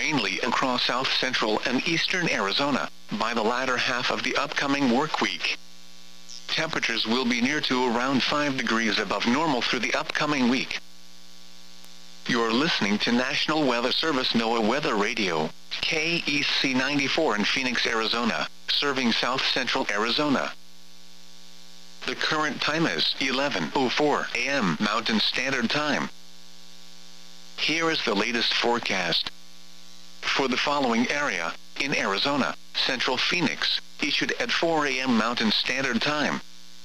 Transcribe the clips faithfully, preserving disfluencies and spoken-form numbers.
mainly across south central and eastern Arizona, by the latter half of the upcoming work week. Temperatures will be near to around five degrees above normal through the upcoming week. You're listening to National Weather Service NOAA Weather Radio, K E C ninety-four in Phoenix, Arizona, serving south central Arizona. The current time is eleven oh four a m Mountain Standard Time. Here is the latest forecast. For the following area, in Arizona, Central Phoenix, issued at four a m Mountain Standard Time.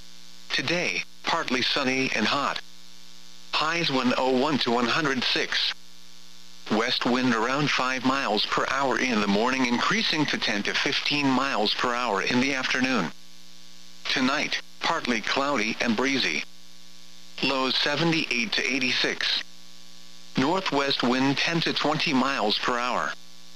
Today, partly sunny and hot. Highs one oh one to one hundred six. West wind around five miles per hour in the morning, increasing to ten to fifteen miles per hour in the afternoon. Tonight, partly cloudy and breezy. Lows seventy-eight to eighty-six. Northwest wind ten to twenty miles per hour.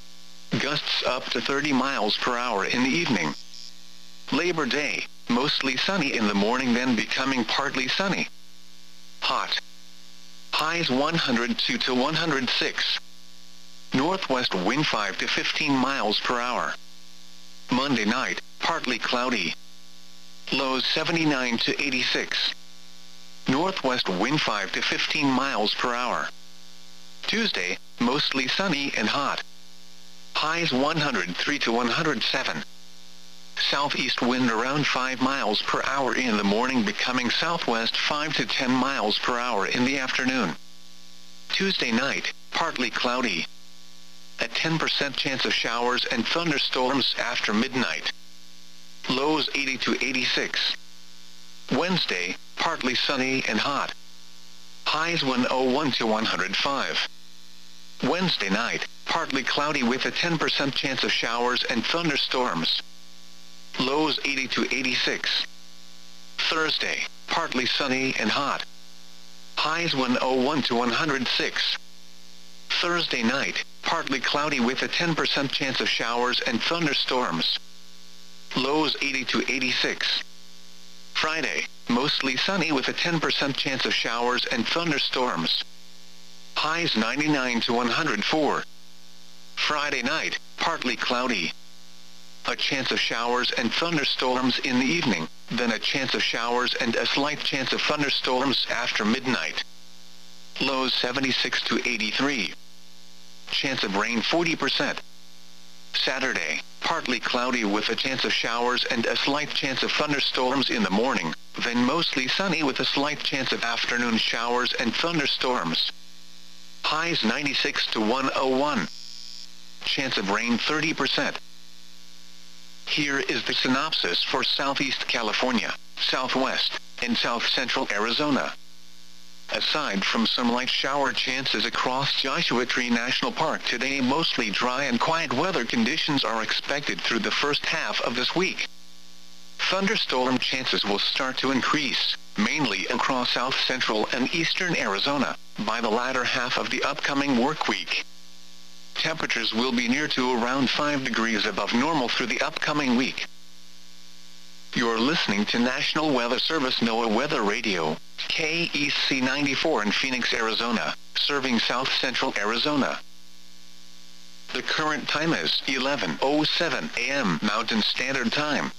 Gusts up to thirty miles per hour in the evening. Labor Day, mostly sunny in the morning, then becoming partly sunny. Hot. Highs one hundred two to one hundred six. Northwest wind five to fifteen miles per hour. Monday night, partly cloudy. Lows seventy-nine to eighty-six. Northwest wind five to fifteen miles per hour. Tuesday, mostly sunny and hot. Highs one hundred three to one hundred seven. Southeast wind around five miles per hour in the morning, becoming southwest five to ten miles per hour in the afternoon. Tuesday night, partly cloudy. A ten percent chance of showers and thunderstorms after midnight. Lows eighty to eighty-six. Wednesday, partly sunny and hot. Highs one oh one to one hundred five. Wednesday night, partly cloudy with a ten percent chance of showers and thunderstorms. Lows eighty to eighty-six. Thursday, partly sunny and hot. Highs one oh one to one hundred six. Thursday night, partly cloudy with a ten percent chance of showers and thunderstorms. Lows eighty to eighty-six. Friday, mostly sunny with a ten percent chance of showers and thunderstorms. Highs ninety-nine to one hundred four. Friday night, partly cloudy. A chance of showers and thunderstorms in the evening, then a chance of showers and a slight chance of thunderstorms after midnight. Lows seventy-six to eighty-three. Chance of rain forty percent. Saturday, partly cloudy with a chance of showers and a slight chance of thunderstorms in the morning, then mostly sunny with a slight chance of afternoon showers and thunderstorms. Highs ninety-six to one oh one. Chance of rain thirty percent. Here is the synopsis for Southeast California, Southwest, and South Central Arizona. Aside from some light shower chances across Joshua Tree National Park today, mostly dry and quiet weather conditions are expected through the first half of this week. Thunderstorm chances will start to increase, mainly across south central and eastern Arizona, by the latter half of the upcoming work week. Temperatures will be near to around five degrees above normal through the upcoming week. You're listening to National Weather Service NOAA Weather Radio, K E C ninety-four in Phoenix, Arizona, serving south central Arizona. The current time is eleven oh seven a m Mountain Standard Time.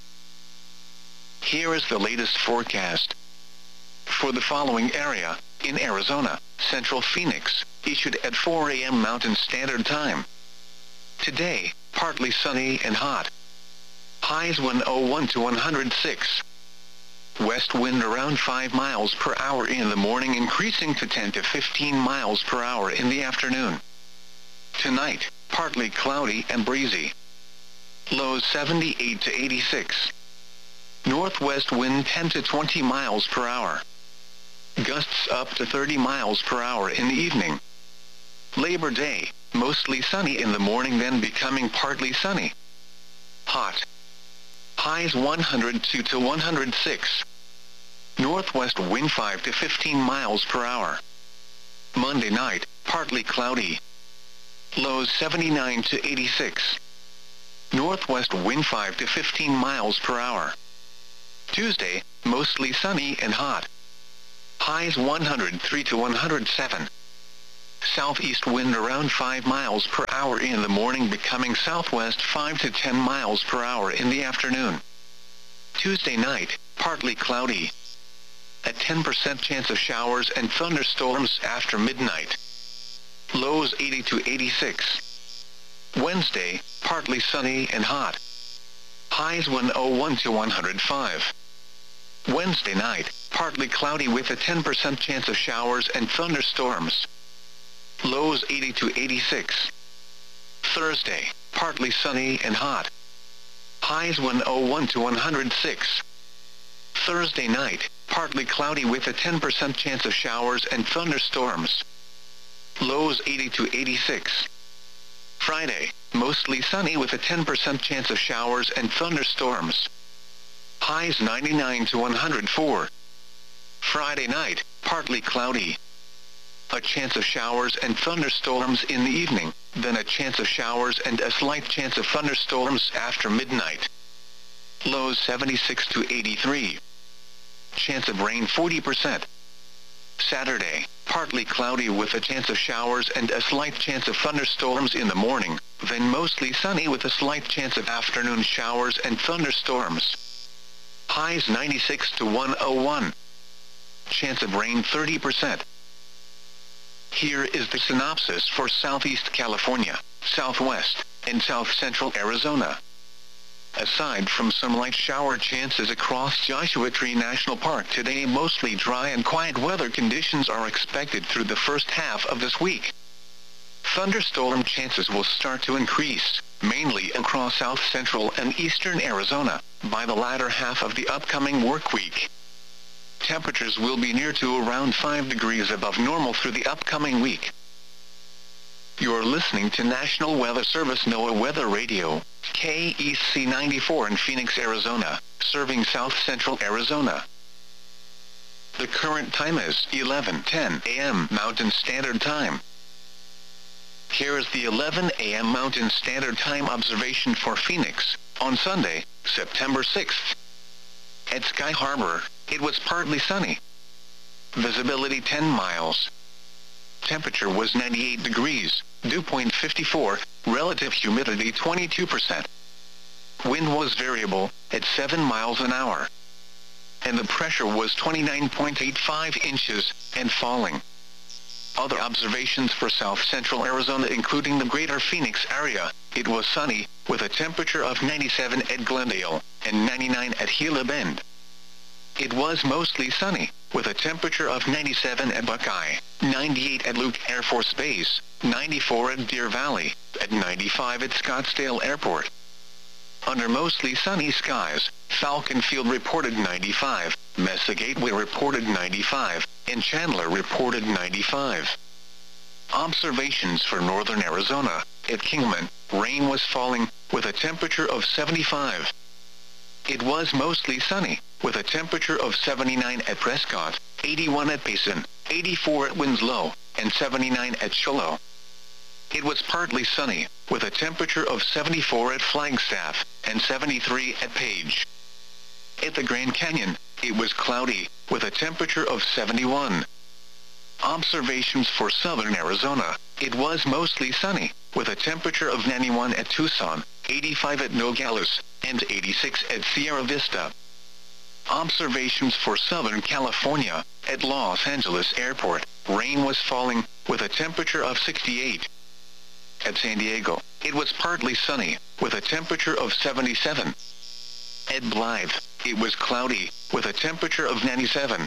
Here is the latest forecast. For the following area, in Arizona, Central Phoenix, issued at four a m Mountain Standard Time. Today, partly sunny and hot. Highs one oh one to one hundred six. West wind around five miles per hour in the morning, increasing to ten to fifteen miles per hour in the afternoon. Tonight, partly cloudy and breezy. Lows seventy-eight to eighty-six. Northwest wind ten to twenty miles per hour. Gusts up to thirty miles per hour in the evening. Labor Day, mostly sunny in the morning, then becoming partly sunny. Hot. Highs one hundred two to one hundred six. Northwest wind five to fifteen miles per hour. Monday night, partly cloudy. Lows seventy-nine to eighty-six. Northwest wind five to fifteen miles per hour. Tuesday, mostly sunny and hot. Highs one hundred three to one hundred seven. southeast wind around five miles per hour in the morning, becoming southwest five to ten miles per hour in the afternoon. Tuesday night, partly cloudy. A ten percent chance of showers and thunderstorms after midnight. Lows eighty to eighty-six. Wednesday, partly sunny and hot. Highs one oh one to one oh five. Wednesday night, partly cloudy with a ten percent chance of showers and thunderstorms. Lows eighty to eighty-six. Thursday, partly sunny and hot. Highs one oh one to one oh six. Thursday night, partly cloudy with a ten percent chance of showers and thunderstorms. Lows eighty to eighty-six. Friday, mostly sunny with a ten percent chance of showers and thunderstorms. Highs ninety-nine to one oh four. Friday night, partly cloudy. A chance of showers and thunderstorms in the evening, then a chance of showers and a slight chance of thunderstorms after midnight. Lows seventy-six to eighty-three. Chance of rain forty percent. Saturday, partly cloudy with a chance of showers and a slight chance of thunderstorms in the morning, then mostly sunny with a slight chance of afternoon showers and thunderstorms. Highs ninety-six to one oh one. Chance of rain thirty percent. Here is the synopsis for Southeast California, Southwest, and South Central Arizona. Aside from some light shower chances across Joshua Tree National Park today, mostly dry and quiet weather conditions are expected through the first half of this week. Thunderstorm chances will start to increase, mainly across South Central and Eastern Arizona, by the latter half of the upcoming work week. Temperatures will be near to around five degrees above normal through the upcoming week. You're listening to National Weather Service NOAA Weather Radio, K E C ninety-four in Phoenix, Arizona, serving South Central Arizona. The current time is eleven ten a m Mountain Standard Time. Here is the eleven a m Mountain Standard Time observation for Phoenix, on Sunday, September sixth. At Sky Harbor, it was partly sunny. Visibility ten miles. Temperature was ninety-eight degrees, dew point fifty-four, relative humidity twenty-two percent. Wind was variable, at seven miles an hour. And the pressure was twenty-nine point eight five inches, and falling. Other observations for South Central Arizona, including the greater Phoenix area, it was sunny, with a temperature of ninety-seven at Glendale, and ninety-nine at Gila Bend. It was mostly sunny, with a temperature of ninety-seven at Buckeye, ninety-eight at Luke Air Force Base, ninety-four at Deer Valley, at ninety-five at Scottsdale Airport. Under mostly sunny skies, Falcon Field reported ninety-five, Mesa Gateway reported ninety-five, and Chandler reported ninety-five. Observations for northern Arizona, at Kingman, rain was falling, with a temperature of seventy-five. It was mostly sunny, with a temperature of seventy-nine at Prescott, eighty-one at Payson, eighty-four at Winslow, and seventy-nine at Shiloh. It was partly sunny, with a temperature of seventy-four at Flagstaff, and seventy-three at Page. At the Grand Canyon, it was cloudy, with a temperature of seventy-one. Observations for southern Arizona, it was mostly sunny, with a temperature of ninety-one at Tucson, eighty-five at Nogales, and eighty-six at Sierra Vista. Observations for Southern California, at Los Angeles Airport, rain was falling, with a temperature of sixty-eight. At San Diego, it was partly sunny, with a temperature of seventy-seven. At Blythe, it was cloudy, with a temperature of ninety-seven.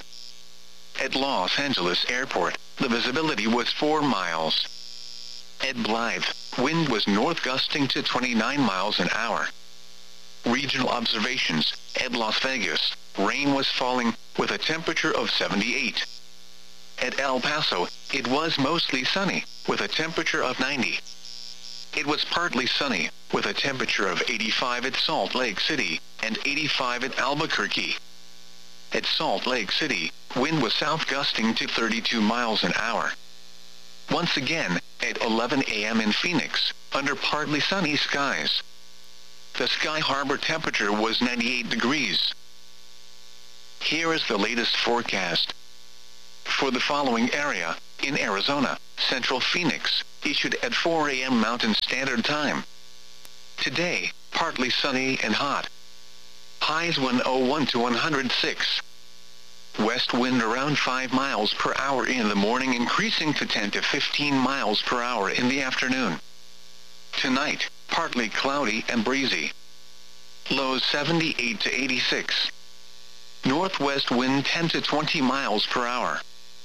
At Los Angeles Airport, the visibility was four miles. At Blythe, wind was north gusting to twenty-nine miles an hour. Regional observations, at Las Vegas, rain was falling, with a temperature of seventy-eight. At El Paso, it was mostly sunny, with a temperature of ninety. It was partly sunny, with a temperature of eighty-five at Salt Lake City, and eighty-five at Albuquerque. At Salt Lake City, wind was south gusting to thirty-two miles an hour. Once again, at eleven a m in Phoenix, under partly sunny skies. The Sky Harbor temperature was ninety-eight degrees. Here is the latest forecast. For the following area, in Arizona, Central Phoenix, issued at four a m Mountain Standard Time. Today, partly sunny and hot. Highs one oh one to one hundred six. West wind around five miles per hour in the morning, increasing to ten to fifteen miles per hour in the afternoon. Tonight, partly cloudy and breezy. Lows seventy-eight to eighty-six. Northwest wind ten to twenty miles per hour.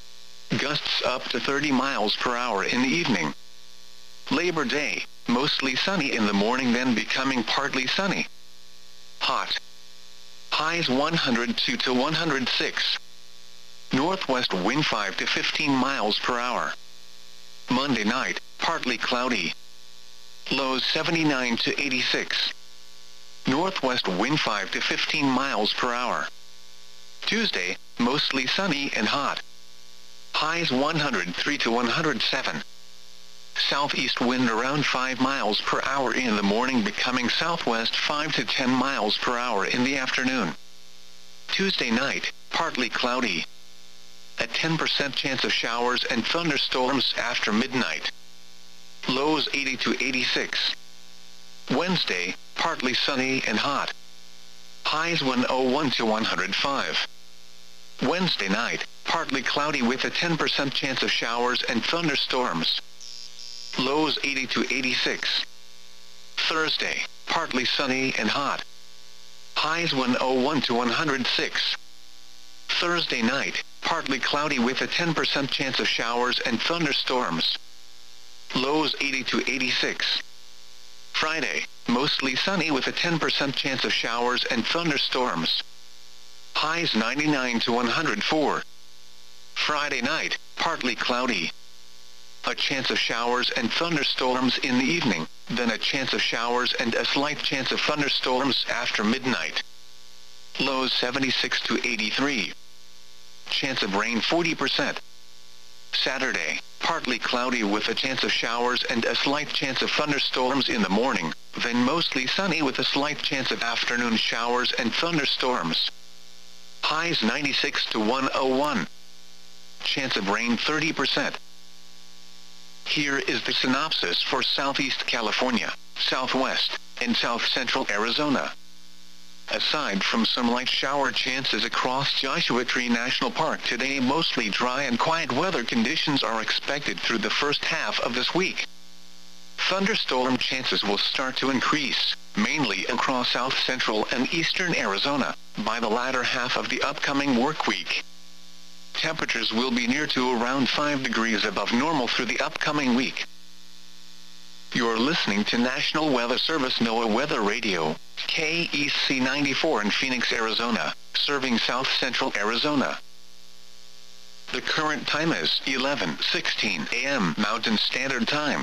Gusts up to thirty miles per hour in the evening. Labor Day, mostly sunny in the morning, then becoming partly sunny. Hot. Highs one hundred two to one hundred six. Northwest wind five to fifteen miles per hour. Monday night, partly cloudy. Lows seventy-nine to eighty-six. Northwest wind five to fifteen miles per hour. Tuesday, mostly sunny and hot. Highs one hundred three to one hundred seven. Southeast wind around five miles per hour in the morning, becoming southwest five to ten miles per hour in the afternoon. Tuesday night, partly cloudy. A ten percent chance of showers and thunderstorms after midnight. Lows eighty to eighty-six. Wednesday, partly sunny and hot. Highs one oh one to one hundred five. Wednesday night, partly cloudy with a ten percent chance of showers and thunderstorms. Lows eighty to eighty-six. Thursday, partly sunny and hot. Highs one oh one to one hundred six. Thursday night, partly cloudy with a ten percent chance of showers and thunderstorms. Lows eighty to eighty-six. Friday, mostly sunny with a ten percent chance of showers and thunderstorms. Highs ninety-nine to one hundred four. Friday night, partly cloudy. A chance of showers and thunderstorms in the evening, then a chance of showers and a slight chance of thunderstorms after midnight. Lows seventy-six to eighty-three. Chance of rain forty percent. Saturday, partly cloudy with a chance of showers and a slight chance of thunderstorms in the morning, then mostly sunny with a slight chance of afternoon showers and thunderstorms. Highs ninety-six to one oh one. Chance of rain thirty percent. Here is the synopsis for Southeast California, Southwest, and South Central Arizona. Aside from some light shower chances across Joshua Tree National Park today, mostly dry and quiet weather conditions are expected through the first half of this week. Thunderstorm chances will start to increase, mainly across South Central and Eastern Arizona, by the latter half of the upcoming work week. Temperatures will be near to around five degrees above normal through the upcoming week. You're listening to National Weather Service NOAA Weather Radio, K E C ninety-four in Phoenix, Arizona, serving South Central Arizona. The current time is eleven sixteen a m Mountain Standard Time.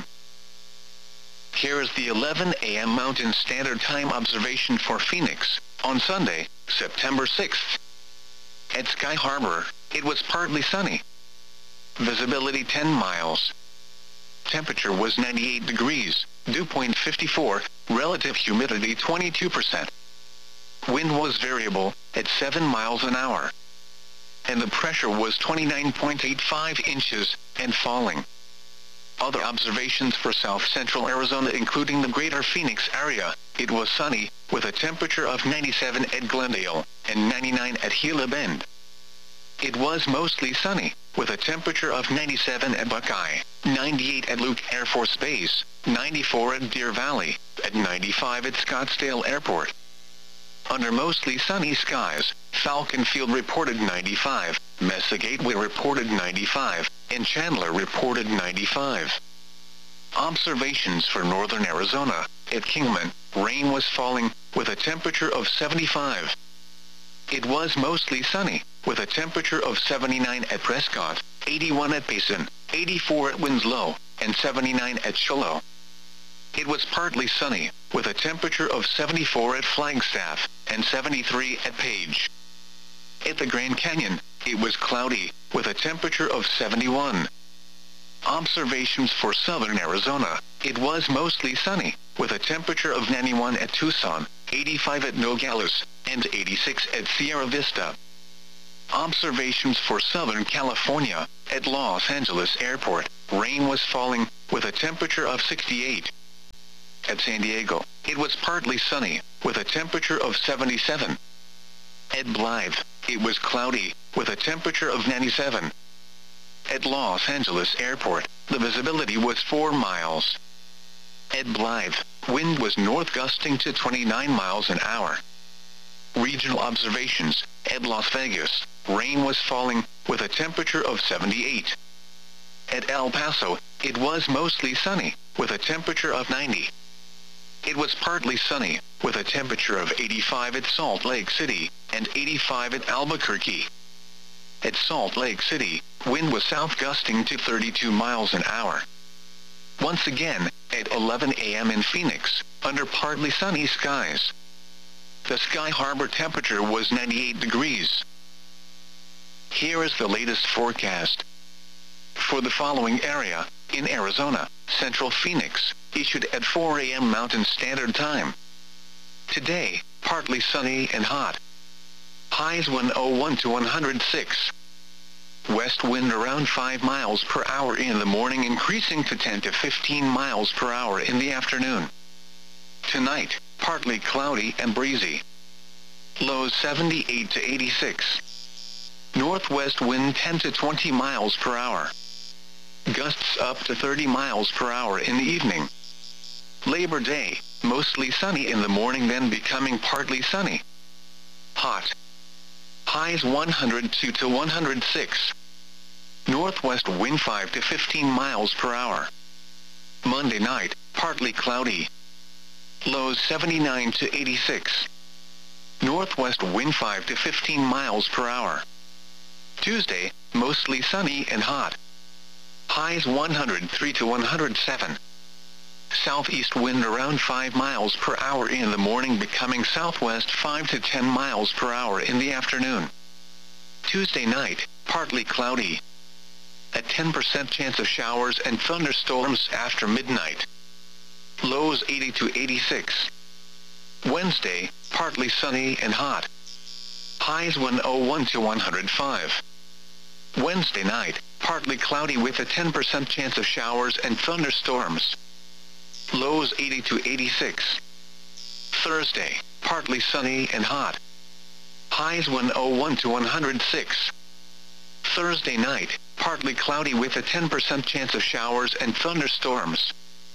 Here is the eleven a m Mountain Standard Time observation for Phoenix, on Sunday, September sixth. At Sky Harbor, it was partly sunny. Visibility ten miles. Temperature was ninety-eight degrees, dew point fifty-four, relative humidity twenty-two percent. Wind was variable, at seven miles an hour. And the pressure was twenty-nine point eight five inches, and falling. Other observations for South Central Arizona, including the greater Phoenix area, it was sunny, with a temperature of ninety-seven at Glendale, and ninety-nine at Gila Bend. It was mostly sunny, with a temperature of ninety-seven at Buckeye, ninety-eight at Luke Air Force Base, ninety-four at Deer Valley, at ninety-five at Scottsdale Airport. Under mostly sunny skies, Falcon Field reported ninety-five, Mesa Gateway reported ninety-five, and Chandler reported ninety-five. Observations for northern Arizona, at Kingman, rain was falling, with a temperature of seventy-five. It was mostly sunny, with a temperature of seventy-nine at Prescott, eighty-one at Payson, eighty-four at Winslow, and seventy-nine at Shiloh. It was partly sunny, with a temperature of seventy-four at Flagstaff, and seventy-three at Page. At the Grand Canyon, it was cloudy, with a temperature of seventy-one. Observations for southern Arizona, it was mostly sunny, with a temperature of ninety-one at Tucson, eighty-five at Nogales, and eighty-six at Sierra Vista. Observations for Southern California. At Los Angeles Airport, rain was falling, with a temperature of sixty-eight. At San Diego, it was partly sunny, with a temperature of seventy-seven. At Blythe, it was cloudy, with a temperature of ninety-seven. At Los Angeles Airport, the visibility was four miles. At Blythe, wind was north gusting to twenty-nine miles an hour. Regional observations. At Las Vegas, rain was falling, with a temperature of seventy-eight. At El Paso, it was mostly sunny, with a temperature of ninety. It was partly sunny, with a temperature of eighty-five at Salt Lake City, and eighty-five at Albuquerque. At Salt Lake City, wind was south gusting to thirty-two miles an hour. Once again, at eleven a m in Phoenix, under partly sunny skies. The Sky Harbor temperature was ninety-eight degrees. Here is the latest forecast. For the following area, in Arizona, Central Phoenix, issued at four a m Mountain Standard Time. Today, partly sunny and hot. Highs one oh one to one hundred six. West wind around five miles per hour in the morning, increasing to ten to fifteen miles per hour in the afternoon. Tonight, partly cloudy and breezy. Lows seventy-eight to eighty-six. Northwest wind ten to twenty miles per hour. Gusts up to thirty miles per hour in the evening. Labor Day, mostly sunny in the morning, then becoming partly sunny. Hot. Highs one hundred two to one hundred six. Northwest wind five to fifteen miles per hour. Monday night, partly cloudy. Lows seventy-nine to eighty-six. Northwest wind five to fifteen miles per hour. Tuesday, mostly sunny and hot. Highs one hundred three to one hundred seven. Southeast wind around five miles per hour in the morning, becoming southwest five to ten miles per hour in the afternoon. Tuesday night, partly cloudy. A ten percent chance of showers and thunderstorms after midnight. Lows eighty to eighty-six. Wednesday, partly sunny and hot. Highs one oh one to one hundred five. Wednesday night, partly cloudy with a ten percent chance of showers and thunderstorms. Lows eighty to eighty-six. Thursday, partly sunny and hot. Highs one oh one to one hundred six. Thursday night, partly cloudy with a ten percent chance of showers and thunderstorms.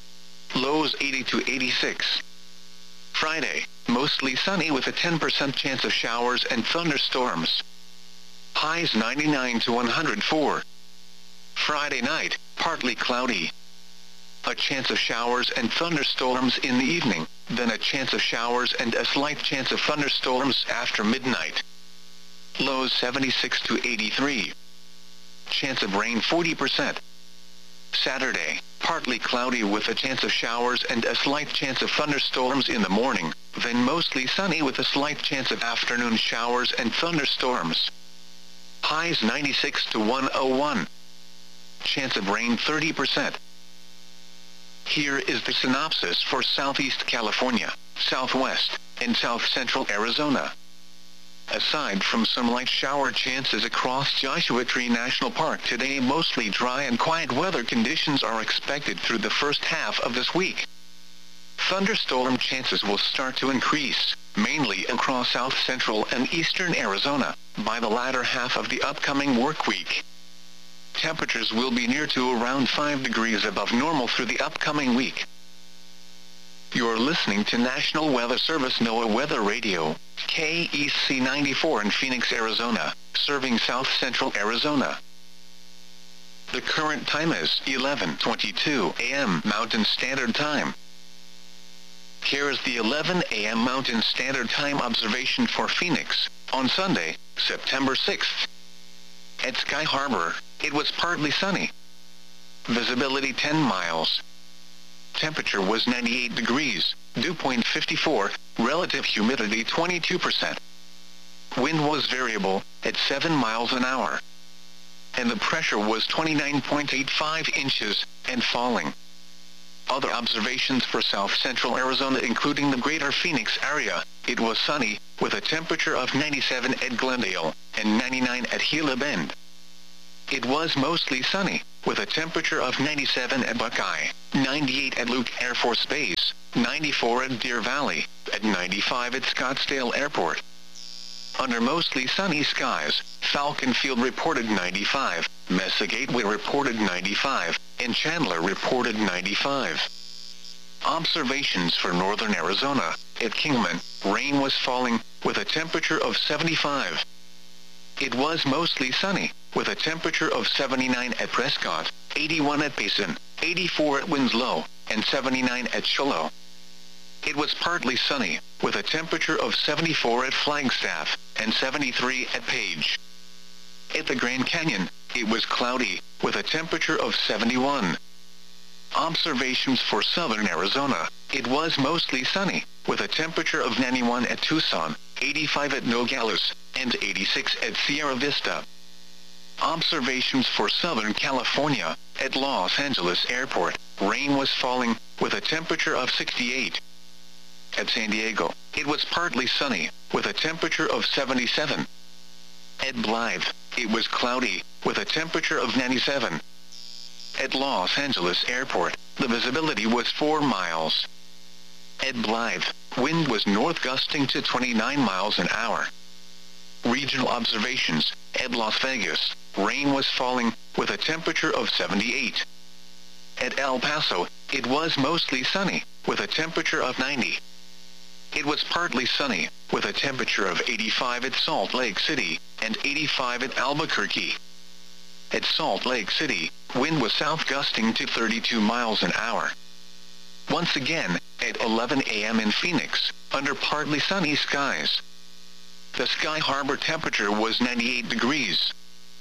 Lows eighty to eighty-six. Friday, mostly sunny with a ten percent chance of showers and thunderstorms. Highs ninety-nine to one hundred four. Friday night, partly cloudy. A chance of showers and thunderstorms in the evening, then a chance of showers and a slight chance of thunderstorms after midnight. Lows seventy-six to eighty-three. Chance of rain forty percent. Saturday, partly cloudy with a chance of showers and a slight chance of thunderstorms in the morning, then mostly sunny with a slight chance of afternoon showers and thunderstorms. Highs ninety-six to one oh one. Chance of rain thirty percent. Here is the synopsis for Southeast California, Southwest, and South Central Arizona. Aside from some light shower chances across Joshua Tree National Park today, mostly dry and quiet weather conditions are expected through the first half of this week. Thunderstorm chances will start to increase, mainly across South Central and Eastern Arizona, by the latter half of the upcoming work week. Temperatures will be near to around five degrees above normal through the upcoming week. You're listening to National Weather Service NOAA Weather Radio, K E C ninety-four in Phoenix, Arizona, serving South Central Arizona. The current time is eleven twenty-two a m Mountain Standard Time. Here is the eleven a m Mountain Standard Time observation for Phoenix, on Sunday, September sixth. At Sky Harbor, it was partly sunny. Visibility ten miles. Temperature was ninety-eight degrees, dew point fifty-four, relative humidity twenty-two percent. Wind was variable, at seven miles an hour. And the pressure was twenty-nine point eight five inches, and falling. Other observations for South Central Arizona, including the greater Phoenix area, it was sunny, with a temperature of ninety-seven at Glendale, and ninety-nine at Gila Bend. It was mostly sunny, with a temperature of ninety-seven at Buckeye, ninety-eight at Luke Air Force Base, ninety-four at Deer Valley, at ninety-five at Scottsdale Airport. Under mostly sunny skies, Falcon Field reported ninety-five, Mesa Gateway reported ninety-five, and Chandler reported ninety-five. Observations for northern Arizona. At Kingman, rain was falling, with a temperature of seventy-five. It was mostly sunny, with a temperature of seventy-nine at Prescott, eighty-one at Payson, eighty-four at Winslow, and seventy-nine at Shiloh. It was partly sunny, with a temperature of seventy-four at Flagstaff, and seventy-three at Page. At the Grand Canyon, it was cloudy, with a temperature of seventy-one. Observations for southern Arizona. It was mostly sunny, with a temperature of ninety-one at Tucson, eighty-five at Nogales, and eighty-six at Sierra Vista. Observations for southern California. At Los Angeles Airport, rain was falling, with a temperature of sixty-eight. At San Diego, it was partly sunny, with a temperature of seventy-seven. At Blythe, it was cloudy, with a temperature of ninety-seven. At Los Angeles Airport, the visibility was four miles. At Blythe, wind was north gusting to twenty-nine miles an hour. Regional observations. At Las Vegas, rain was falling, with a temperature of seventy-eight. At El Paso, it was mostly sunny, with a temperature of ninety. It was partly sunny, with a temperature of eighty-five at Salt Lake City, and eighty-five at Albuquerque. At Salt Lake City, wind was south gusting to thirty-two miles an hour. Once again, at eleven a m in Phoenix, under partly sunny skies. The Sky Harbor temperature was ninety-eight degrees.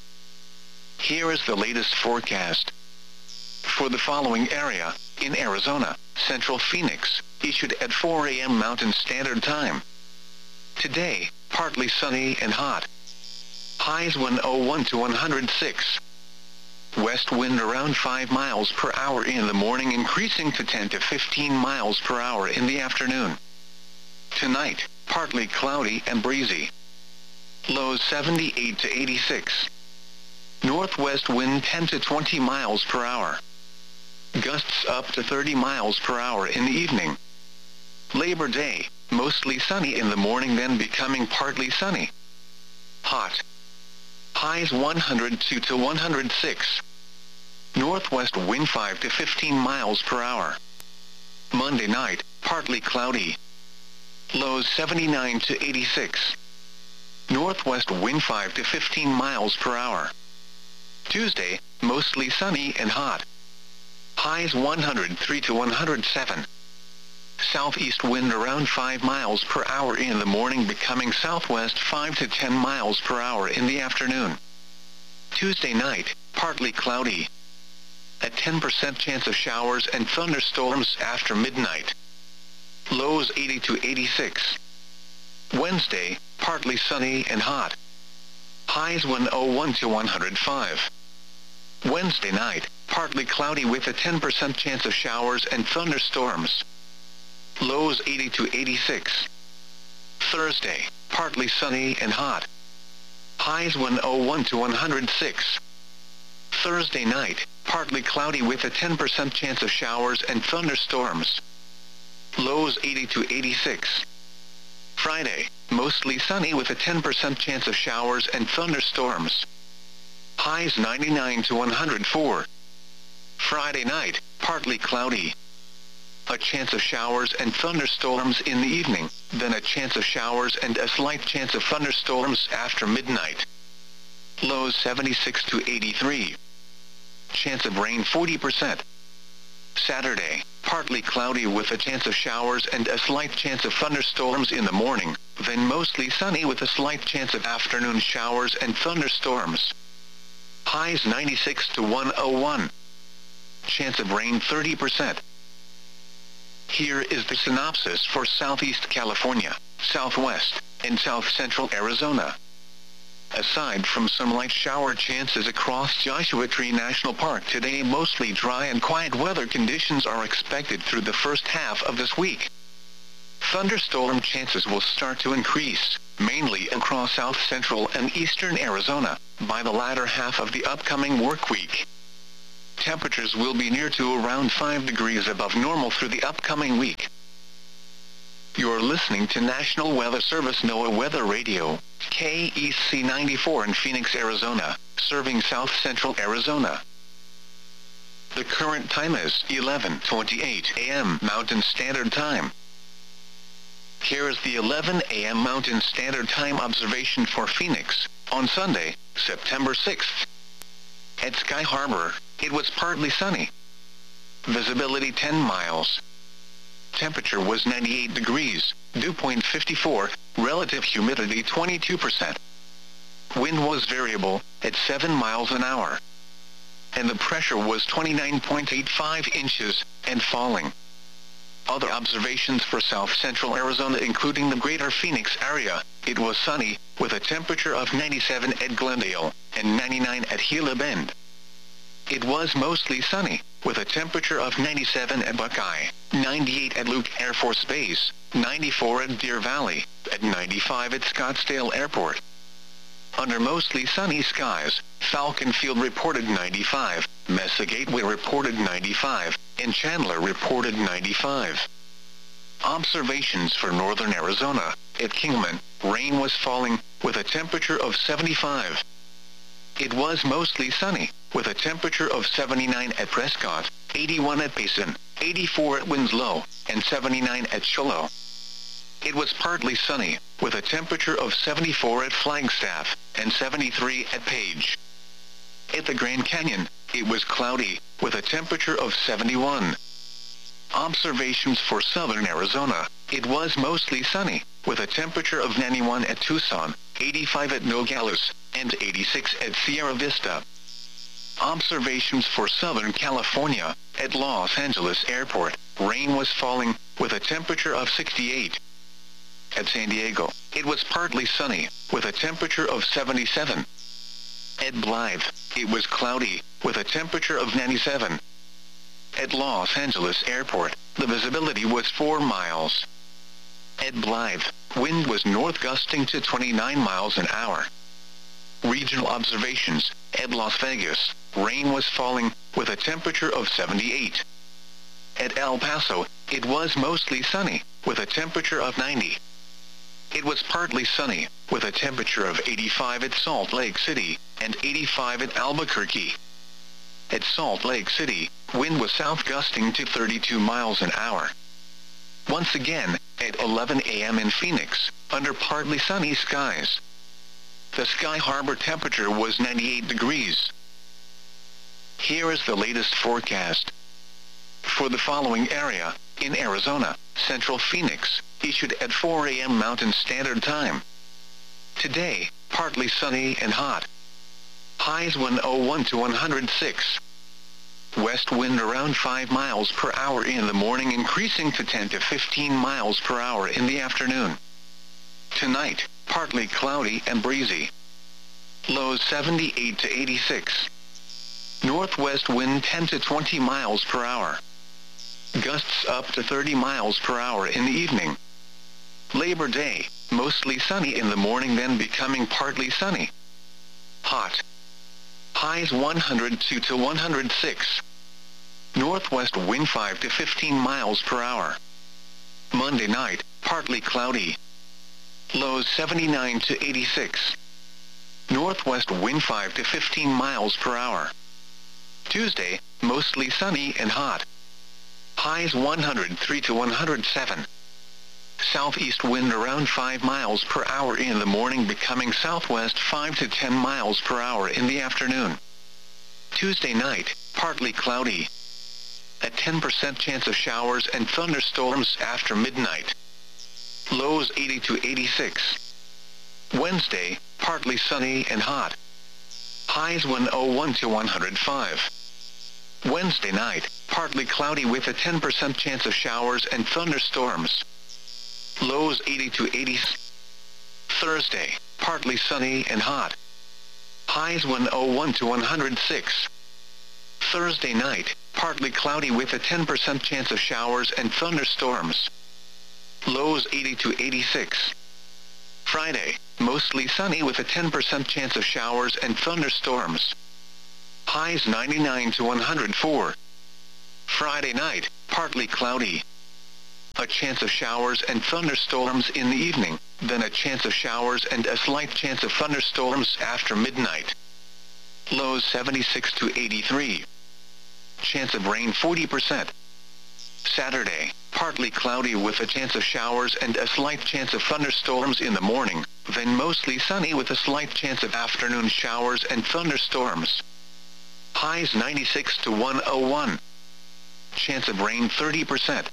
Here is the latest forecast. For the following area, in Arizona, Central Phoenix, issued at four a m Mountain Standard Time. Today, partly sunny and hot. Highs one oh one to one hundred six. West wind around five miles per hour in the morning, increasing to ten to fifteen miles per hour in the afternoon. Tonight, partly cloudy and breezy. Lows seventy-eight to eighty-six. Northwest wind ten to twenty miles per hour. Gusts up to thirty miles per hour in the evening. Labor Day, mostly sunny in the morning, then becoming partly sunny. Hot. Highs one hundred two to one hundred six. Northwest wind five to fifteen miles per hour. Monday night, partly cloudy. Lows seventy-nine to eighty-six. Northwest wind five to fifteen miles per hour. Tuesday, mostly sunny and hot. Highs one hundred three to one hundred seven. Southeast wind around five miles per hour in the morning, becoming southwest five to ten miles per hour in the afternoon. Tuesday night, partly cloudy. A ten percent chance of showers and thunderstorms after midnight. Lows eighty to eighty-six. Wednesday, partly sunny and hot. Highs one oh one to one hundred five. Wednesday night, partly cloudy with a ten percent chance of showers and thunderstorms. Lows eighty to eighty-six. Thursday, partly sunny and hot. Highs one oh one to one hundred six. Thursday night, partly cloudy with a ten percent chance of showers and thunderstorms. Lows eighty to eighty-six. Friday, mostly sunny with a ten percent chance of showers and thunderstorms. Highs ninety-nine to one hundred four. Friday night, partly cloudy. A chance of showers and thunderstorms in the evening, then a chance of showers and a slight chance of thunderstorms after midnight. Lows seventy-six to eighty-three. Chance of rain forty percent. Saturday, partly cloudy with a chance of showers and a slight chance of thunderstorms in the morning, then mostly sunny with a slight chance of afternoon showers and thunderstorms. Highs ninety-six to one oh one. Chance of rain thirty percent. Here is the synopsis for Southeast California, Southwest, and South Central Arizona. Aside from some light shower chances across Joshua Tree National Park today, mostly dry and quiet weather conditions are expected through the first half of this week. thunderstorm chances will start to increase, mainly across south central and eastern Arizona, by the latter half of the upcoming work week. Temperatures will be near to around five degrees above normal through the upcoming week. You're listening to National Weather Service NOAA Weather Radio, K E C ninety-four in Phoenix, Arizona, serving south central Arizona. The current time is eleven twenty-eight a m Mountain Standard Time. Here is the eleven a m Mountain Standard Time observation for Phoenix, on Sunday, September sixth. At Sky Harbor, it was partly sunny. Visibility ten miles. Temperature was ninety-eight degrees, dew point fifty-four, relative humidity twenty-two percent. Wind was variable, at seven miles an hour. And the pressure was twenty-nine point eight five inches, and falling. Other observations for south central Arizona including the greater Phoenix area, it was sunny, with a temperature of ninety-seven at Glendale, and ninety-nine at Gila Bend. It was mostly sunny, with a temperature of ninety-seven at Buckeye, ninety-eight at Luke Air Force Base, ninety-four at Deer Valley, at ninety-five at Scottsdale Airport. Under mostly sunny skies, Falcon Field reported ninety-five, Mesa Gateway reported ninety-five, and Chandler reported ninety-five. Observations for northern Arizona, at Kingman, rain was falling, with a temperature of seventy-five. It was mostly sunny, with a temperature of seventy-nine at Prescott, eighty-one at Payson, eighty-four at Winslow, and seventy-nine at Shiloh. It was partly sunny, with a temperature of seventy-four at Flagstaff, and seventy-three at Page. At the Grand Canyon, it was cloudy, with a temperature of seventy-one. Observations for southern Arizona, it was mostly sunny, with a temperature of ninety-one at Tucson, eighty-five at Nogales, and eighty-six at Sierra Vista. Observations for southern California, at Los Angeles Airport, rain was falling, with a temperature of sixty-eight. At San Diego, it was partly sunny, with a temperature of seventy-seven. At Blythe, it was cloudy, with a temperature of ninety-seven. At Los Angeles Airport, the visibility was four miles. At Blythe, wind was north gusting to twenty-nine miles an hour. Regional observations, at Las Vegas, rain was falling, with a temperature of seventy-eight. At El Paso, it was mostly sunny, with a temperature of ninety. It was partly sunny, with a temperature of eighty-five at Salt Lake City, and eighty-five at Albuquerque. At Salt Lake City, wind was south gusting to thirty-two miles an hour. Once again, at eleven a m in Phoenix, under partly sunny skies. The Sky Harbor temperature was ninety-eight degrees. Here is the latest forecast. For the following area, in Arizona, Central Phoenix, issued at four a m Mountain Standard Time. Today, partly sunny and hot. Highs one oh one to one hundred six. West wind around five miles per hour in the morning, increasing to ten to fifteen miles per hour in the afternoon. Tonight, partly cloudy and breezy. Lows seventy-eight to eighty-six. Northwest wind ten to twenty miles per hour. Gusts up to thirty miles per hour in the evening. Labor Day, mostly sunny in the morning, then becoming partly sunny. Hot. Highs one hundred two to one hundred six. Northwest wind five to fifteen miles per hour. Monday night, partly cloudy. Lows seventy-nine to eighty-six. Northwest wind five to fifteen miles per hour. Tuesday, mostly sunny and hot. Highs one hundred three to one hundred seven. Southeast wind around five miles per hour in the morning, becoming southwest five to ten miles per hour in the afternoon. Tuesday night, partly cloudy. A ten percent chance of showers and thunderstorms after midnight. Lows eighty to eighty-six. Wednesday, partly sunny and hot. Highs one oh one to one hundred five. Wednesday night, partly cloudy with a ten percent chance of showers and thunderstorms. Lows eighty to eighty. Thursday, partly sunny and hot. Highs one oh one to one hundred six. Thursday night, partly cloudy with a ten percent chance of showers and thunderstorms. Lows eighty to eighty-six. Friday, mostly sunny with a ten percent chance of showers and thunderstorms. Highs ninety-nine to one hundred four. Friday night, partly cloudy. A chance of showers and thunderstorms in the evening, then a chance of showers and a slight chance of thunderstorms after midnight. Lows seventy-six to eighty-three. Chance of rain forty percent. Saturday, partly cloudy with a chance of showers and a slight chance of thunderstorms in the morning, then mostly sunny with a slight chance of afternoon showers and thunderstorms. Highs ninety-six to one oh one. Chance of rain thirty percent.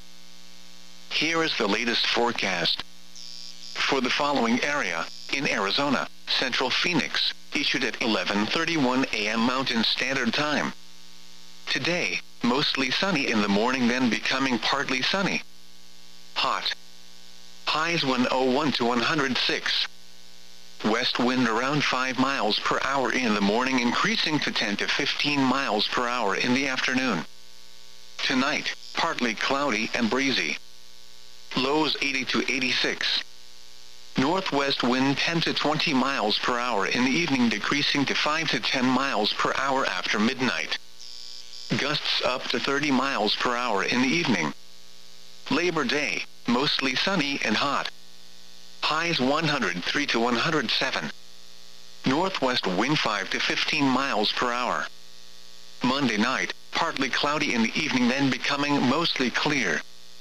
Here is the latest forecast. For the following area, in Arizona, Central Phoenix, issued at eleven thirty-one a m Mountain Standard Time. Today, mostly sunny in the morning, then becoming partly sunny. Hot. Highs one oh one to one hundred six. West wind around five miles per hour in the morning, increasing to ten to fifteen miles per hour in the afternoon. Tonight, partly cloudy and breezy. Lows eighty to eighty-six. Northwest wind ten to twenty miles per hour in the evening, decreasing to five to ten miles per hour after midnight. Gusts up to thirty miles per hour in the evening. Labor Day, mostly sunny and hot. Highs one hundred three to one hundred seven. Northwest wind five to fifteen miles per hour. Monday night, partly cloudy in the evening, then becoming mostly clear.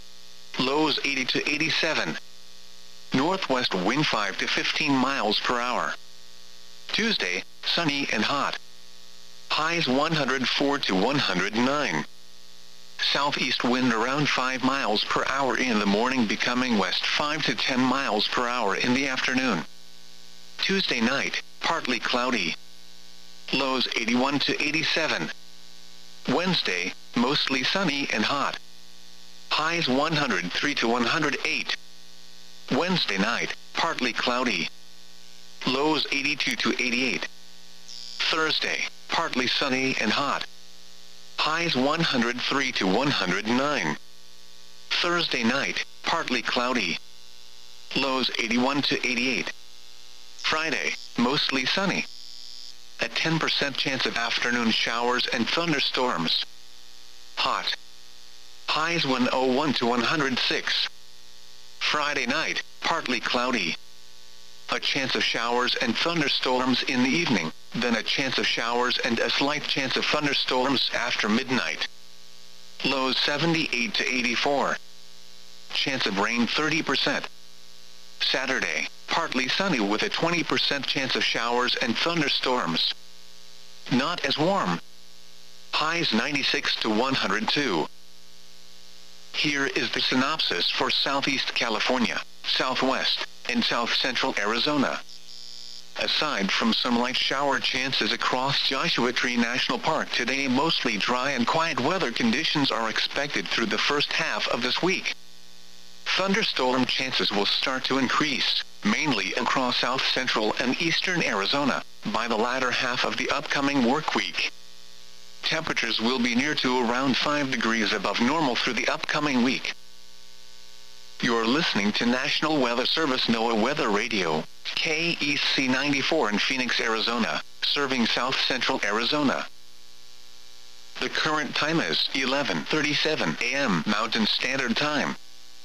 Lows eighty to eighty-seven. Northwest wind five to fifteen miles per hour. Tuesday, sunny and hot. Highs one hundred four to one hundred nine. Southeast wind around five miles per hour in the morning, becoming west five to ten miles per hour in the afternoon. Tuesday night, partly cloudy. Lows eighty-one to eighty-seven. Wednesday, mostly sunny and hot. Highs one hundred three to one hundred eight. Wednesday night, partly cloudy. Lows eighty-two to eighty-eight. Thursday, partly sunny and hot. Highs one hundred three to one hundred nine. Thursday night, partly cloudy. Lows eighty-one to eighty-eight. Friday, mostly sunny. A ten percent chance of afternoon showers and thunderstorms. Hot. Highs one oh one to one hundred six. Friday night, partly cloudy. A chance of showers and thunderstorms in the evening, then a chance of showers and a slight chance of thunderstorms after midnight. Lows seventy-eight to eighty-four. Chance of rain thirty percent. Saturday, partly sunny with a twenty percent chance of showers and thunderstorms. Not as warm. Highs ninety-six to one hundred two. Here is the synopsis for Southeast California, Southwest, and South Central Arizona. Aside from some light shower chances across Joshua Tree National Park today, mostly dry and quiet weather conditions are expected through the first half of this week. Thunderstorm chances will start to increase, mainly across South Central and Eastern Arizona, by the latter half of the upcoming work week. Temperatures will be near to around five degrees above normal through the upcoming week. You're listening to National Weather Service NOAA Weather Radio, K E C ninety-four in Phoenix, Arizona, serving South Central Arizona. The current time is eleven thirty-seven a m Mountain Standard Time.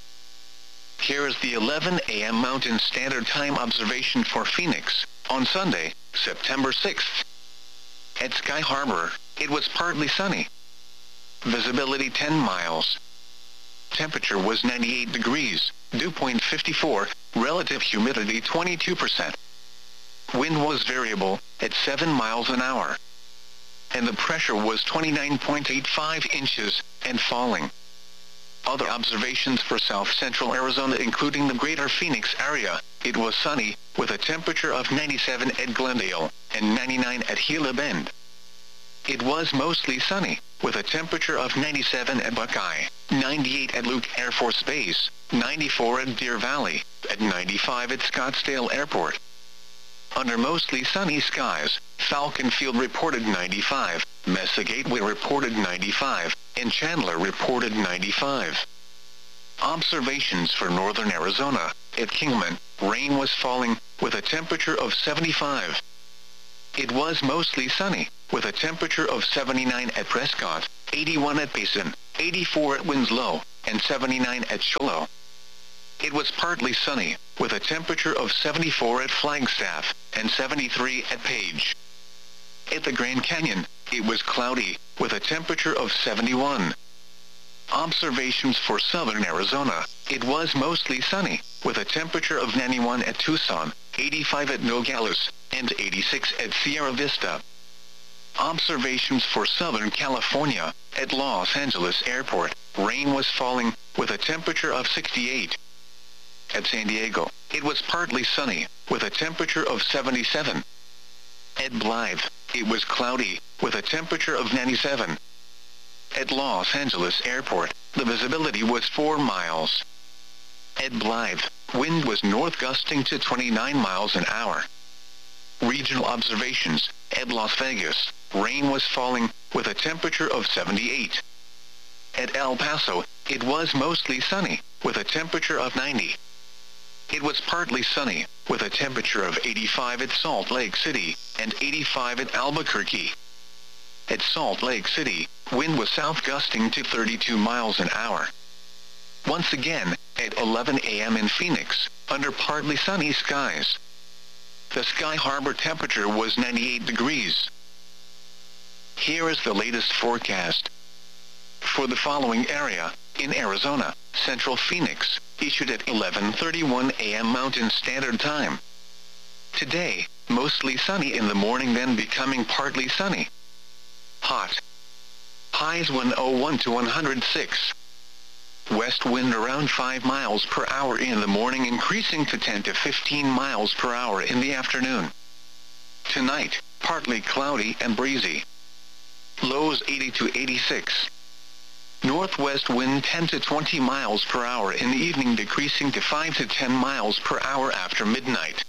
Here is the eleven a m Mountain Standard Time observation for Phoenix, on Sunday, September sixth. At Sky Harbor, it was partly sunny. Visibility ten miles. Temperature was ninety-eight degrees, dew point fifty-four, relative humidity twenty-two percent. Wind was variable, at seven miles an hour. And the pressure was twenty-nine point eight five inches, and falling. Other observations for South Central Arizona, including the greater Phoenix area, it was sunny, with a temperature of ninety-seven at Glendale, and ninety-nine at Gila Bend. It was mostly sunny, with a temperature of ninety-seven at Buckeye, ninety-eight at Luke Air Force Base, ninety-four at Deer Valley, at ninety-five at Scottsdale Airport. Under mostly sunny skies, Falcon Field reported ninety-five, Mesa Gateway reported ninety-five, and Chandler reported ninety-five. Observations for northern Arizona. At Kingman, rain was falling, with a temperature of seventy-five. It was mostly sunny, with a temperature of seventy-nine at Prescott, eighty-one at Payson, eighty-four at Winslow, and seventy-nine at Shiloh. It was partly sunny, with a temperature of seventy-four at Flagstaff, and seventy-three at Page. At the Grand Canyon, it was cloudy, with a temperature of seventy-one. Observations for southern Arizona. It was mostly sunny, with a temperature of ninety-one at Tucson, eighty-five at Nogales, and eighty-six at Sierra Vista. Observations for southern California. At Los Angeles Airport, rain was falling, with a temperature of sixty-eight. At San Diego, it was partly sunny, with a temperature of seventy-seven. At Blythe, it was cloudy, with a temperature of ninety-seven. At Los Angeles Airport, the visibility was four miles. At Blythe, wind was north gusting to twenty-nine miles an hour. Regional observations. At Las Vegas, rain was falling, with a temperature of seventy-eight. At El Paso, it was mostly sunny, with a temperature of ninety. It was partly sunny, with a temperature of eighty-five at Salt Lake City, and eighty-five at Albuquerque. At Salt Lake City, wind was south gusting to thirty-two miles an hour. Once again, at eleven a m in Phoenix, under partly sunny skies. The Sky Harbor temperature was ninety-eight degrees. Here is the latest forecast. For the following area, in Arizona, Central Phoenix, issued at eleven thirty-one a m Mountain Standard Time. Today, mostly sunny in the morning, then becoming partly sunny. Hot. Highs one oh one to one hundred six. West wind around five miles per hour in the morning, increasing to ten to fifteen miles per hour in the afternoon. Tonight, partly cloudy and breezy. Lows eighty to eighty-six. Northwest wind ten to twenty miles per hour in the evening, decreasing to five to ten miles per hour after midnight.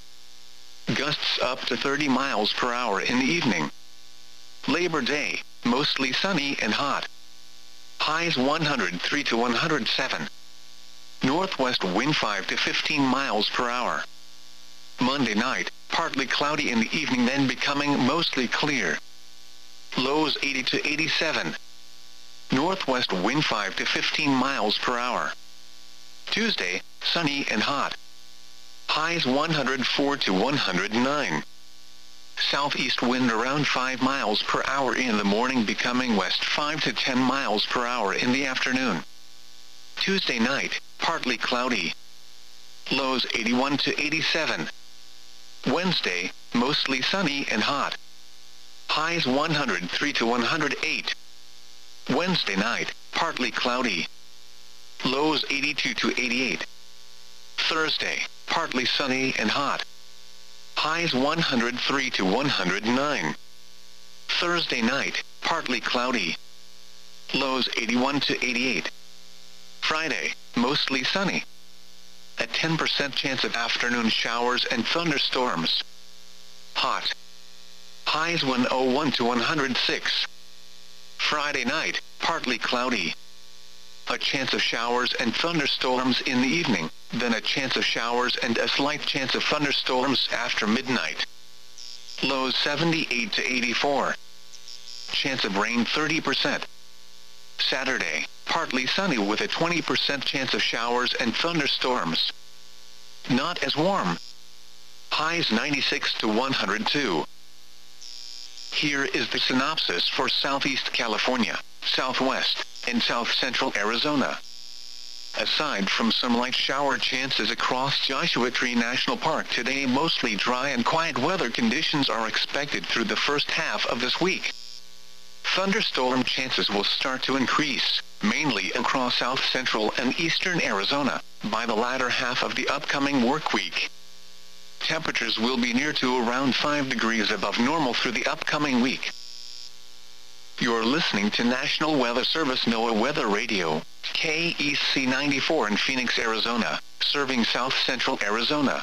Gusts up to thirty miles per hour in the evening. Labor Day, mostly sunny and hot. Highs one hundred three to one hundred seven. Northwest wind five to fifteen miles per hour. Monday night, partly cloudy in the evening, then becoming mostly clear. Lows eighty to eighty-seven. Northwest wind five to fifteen miles per hour. Tuesday, sunny and hot. Highs one hundred four to one hundred nine. Southeast wind around five miles per hour in the morning, becoming west five to ten miles per hour in the afternoon. Tuesday night, partly cloudy. Lows eighty-one to eighty-seven. Wednesday, mostly sunny and hot. Highs one hundred three to one hundred eight. Wednesday night, partly cloudy. Lows eighty-two to eighty-eight. Thursday, partly sunny and hot. Highs one hundred three to one hundred nine. Thursday night, partly cloudy. Lows eighty-one to eighty-eight. Friday, mostly sunny. A ten percent chance of afternoon showers and thunderstorms. Hot. Highs one oh one to one hundred six. Friday night, partly cloudy. A chance of showers and thunderstorms in the evening, then a chance of showers and a slight chance of thunderstorms after midnight. Lows seventy-eight to eighty-four. Chance of rain thirty percent. Saturday, partly sunny with a twenty percent chance of showers and thunderstorms. Not as warm. Highs ninety-six to one hundred two. Here is the synopsis for Southeast California, Southwest, and South Central Arizona. Aside from some light shower chances across Joshua Tree National Park today, mostly dry and quiet weather conditions are expected through the first half of this week. Thunderstorm chances will start to increase, mainly across South Central and Eastern Arizona, by the latter half of the upcoming work week. Temperatures will be near to around five degrees above normal through the upcoming week. You're listening to National Weather Service NOAA Weather Radio, K E C ninety-four in Phoenix, Arizona, serving South Central Arizona.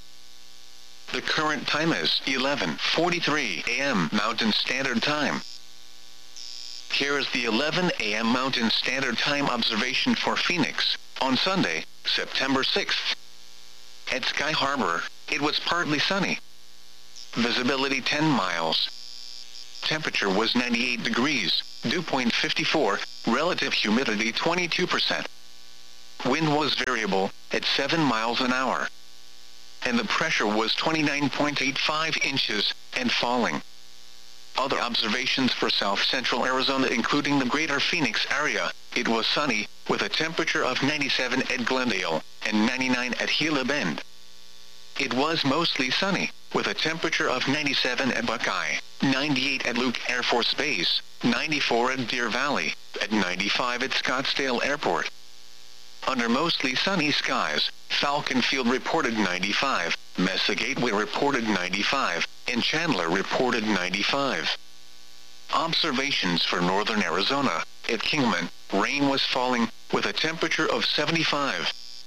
The current time is eleven forty-three a m Mountain Standard Time. Here is the eleven a m Mountain Standard Time observation for Phoenix, On Sunday, September sixth, at Sky Harbor, it was partly sunny. Visibility ten miles. Temperature was ninety-eight degrees, dew point fifty-four, relative humidity twenty-two percent. Wind was variable, at seven miles an hour. And the pressure was twenty-nine point eight five inches, and falling. Other observations for south-central Arizona including the greater Phoenix area, it was sunny, with a temperature of ninety-seven at Glendale, and ninety-nine at Gila Bend. It was mostly sunny, with a temperature of ninety-seven at Buckeye, ninety-eight at Luke Air Force Base, ninety-four at Deer Valley, at ninety-five at Scottsdale Airport. Under mostly sunny skies, Falcon Field reported ninety-five, Mesa Gateway reported ninety-five, and Chandler reported ninety-five. Observations for northern Arizona, at Kingman, rain was falling, with a temperature of seventy-five.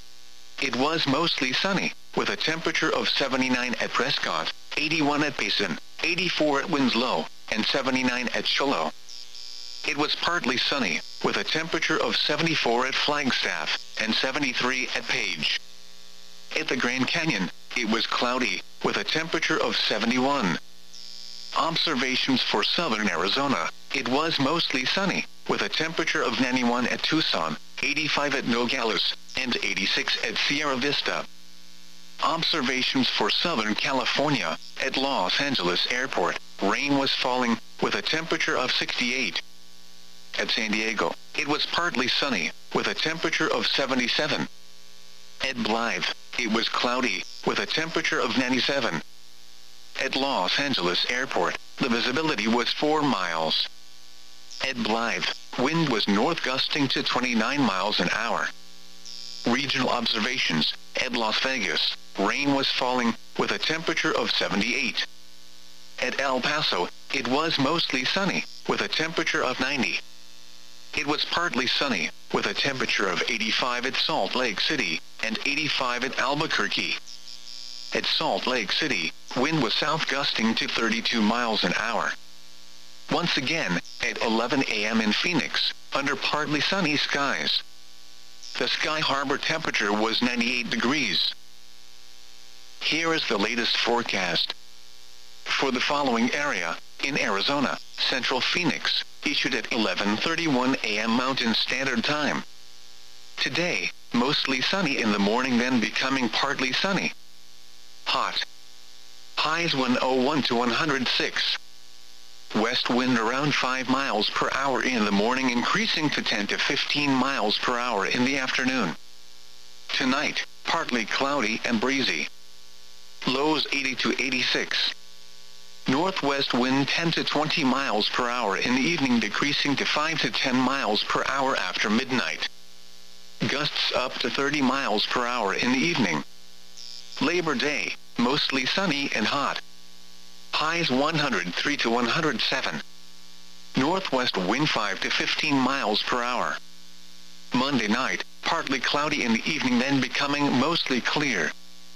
It was mostly sunny, with a temperature of seventy-nine at Prescott, eighty-one at Payson, eighty-four at Winslow, and seventy-nine at Shiloh. It was partly sunny, with a temperature of seventy-four at Flagstaff, and seventy-three at Page. At the Grand Canyon, it was cloudy, with a temperature of seventy-one. Observations for southern Arizona, it was mostly sunny, with a temperature of ninety-one at Tucson, eighty-five at Nogales, and eighty-six at Sierra Vista. Observations for southern California, at Los Angeles Airport, rain was falling, with a temperature of sixty-eight. At San Diego, it was partly sunny, with a temperature of seventy-seven. At Blythe, it was cloudy, with a temperature of ninety-seven. At Los Angeles Airport, the visibility was four miles. At Blythe, wind was north gusting to twenty-nine miles an hour. Regional observations, at Las Vegas, rain was falling, with a temperature of seventy-eight. At El Paso, it was mostly sunny, with a temperature of ninety. It was partly sunny, with a temperature of eighty-five at Salt Lake City, and eighty-five at Albuquerque. At Salt Lake City, wind was south gusting to thirty-two miles an hour. Once again, at eleven a m in Phoenix, under partly sunny skies. The Sky Harbor temperature was ninety-eight degrees. Here is the latest forecast. For the following area, in Arizona, Central Phoenix, issued at eleven thirty-one a m Mountain Standard Time. Today, mostly sunny in the morning then becoming partly sunny. Hot. Highs one oh one to one hundred six. West wind around five miles per hour in the morning increasing to ten to fifteen miles per hour in the afternoon. Tonight, partly cloudy and breezy. Lows eighty to eighty-six. Northwest wind ten to twenty miles per hour in the evening decreasing to five to ten miles per hour after midnight. Gusts up to thirty miles per hour in the evening. Labor Day, mostly sunny and hot. Highs one hundred three to one hundred seven. Northwest wind five to fifteen miles per hour. Monday night, partly cloudy in the evening then becoming mostly clear.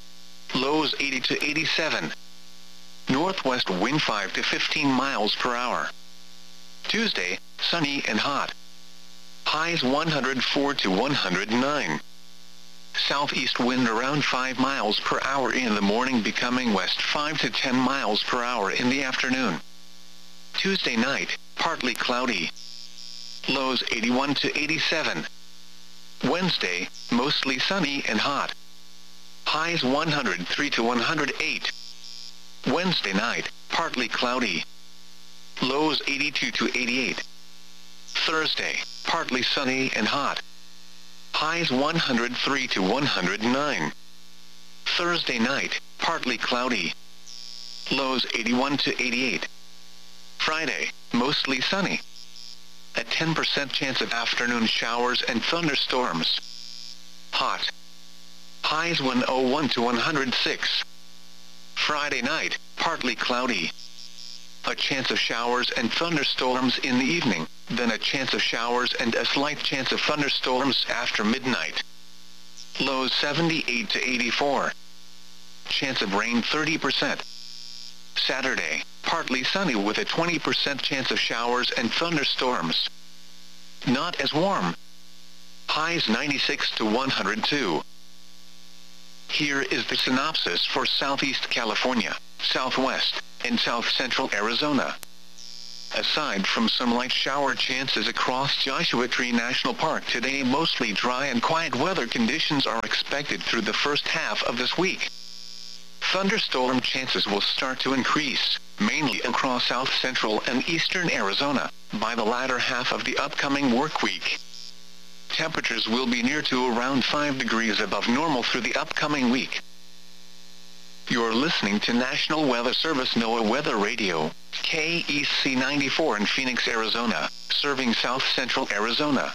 Lows eighty to eighty-seven. Northwest wind five to fifteen miles per hour. Tuesday, sunny and hot. Highs one hundred four to one hundred nine. Southeast wind around five miles per hour in the morning becoming west five to ten miles per hour in the afternoon. Tuesday night, partly cloudy. Lows eighty-one to eighty-seven. Wednesday, mostly sunny and hot. Highs one hundred three to one hundred eight. Wednesday night, partly cloudy. Lows eighty-two to eighty-eight. Thursday, partly sunny and hot. Highs one hundred three to one hundred nine. Thursday night, partly cloudy. Lows eighty-one to eighty-eight. Friday, mostly sunny. A ten percent chance of afternoon showers and thunderstorms. Hot. Highs one oh one to one hundred six. Friday night, partly cloudy. A chance of showers and thunderstorms in the evening, then a chance of showers and a slight chance of thunderstorms after midnight. Lows seventy-eight to eighty-four. Chance of rain thirty percent. Saturday, partly sunny with a twenty percent chance of showers and thunderstorms. Not as warm. Highs ninety-six to one hundred two. Here is the synopsis for Southeast California, Southwest, and South Central Arizona. Aside from some light shower chances across Joshua Tree National Park today, mostly dry and quiet weather conditions are expected through the first half of this week. Thunderstorm chances will start to increase, mainly across South Central and Eastern Arizona, by the latter half of the upcoming work week. Temperatures will be near to around five degrees above normal through the upcoming week. You're listening to National Weather Service NOAA Weather Radio, K E C ninety-four in Phoenix, Arizona, serving South Central Arizona.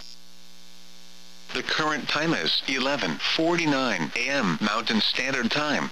The current time is eleven forty-nine a m Mountain Standard Time.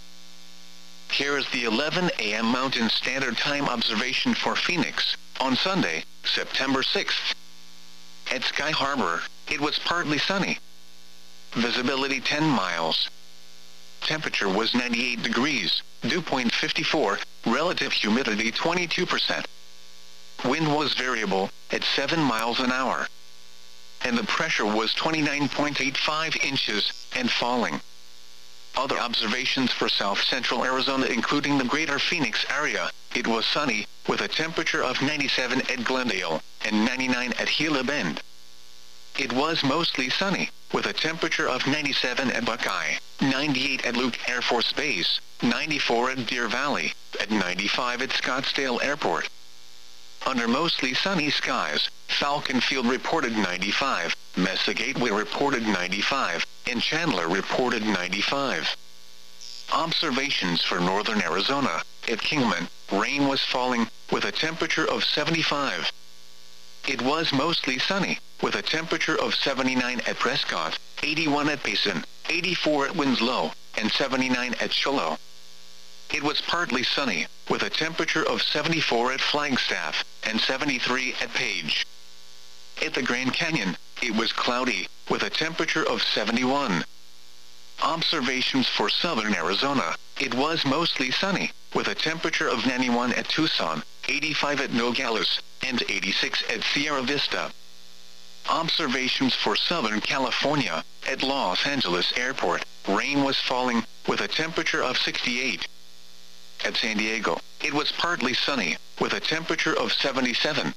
Here is the eleven a m Mountain Standard Time observation for Phoenix, on Sunday, September sixth. At Sky Harbor, it was partly sunny. Visibility ten miles. Temperature was ninety-eight degrees, dew point fifty-four, relative humidity twenty-two percent. Wind was variable, at seven miles an hour. And the pressure was twenty-nine point eight five inches, and falling. Other observations for South Central Arizona including the greater Phoenix area, it was sunny, with a temperature of ninety-seven at Glendale, and ninety-nine at Gila Bend. It was mostly sunny, with a temperature of ninety-seven at Buckeye, ninety-eight at Luke Air Force Base, ninety-four at Deer Valley, at ninety-five at Scottsdale Airport. Under mostly sunny skies, Falcon Field reported ninety-five, Mesa Gateway reported ninety-five, and Chandler reported ninety-five. Observations for northern Arizona, at Kingman, rain was falling, with a temperature of seventy-five. It was mostly sunny, with a temperature of seventy-nine at Prescott, eighty-one at Payson, eighty-four at Winslow, and seventy-nine at Shiloh. It was partly sunny, with a temperature of seventy-four at Flagstaff, and seventy-three at Page. At the Grand Canyon, it was cloudy, with a temperature of seventy-one. Observations for southern Arizona, it was mostly sunny, with a temperature of ninety-one at Tucson, eighty-five at Nogales, and eighty-six at Sierra Vista. Observations for Southern California, at Los Angeles Airport, rain was falling, with a temperature of sixty-eight. At San Diego, it was partly sunny, with a temperature of seventy-seven.